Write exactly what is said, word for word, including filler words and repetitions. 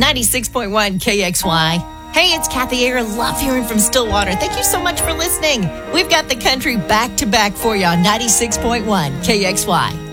ninety-six point one K X Y. Hey, it's Kathy Ayer. Love hearing from Stillwater. Thank you so much for listening. We've got the country back to back for you on ninety-six point one K X Y.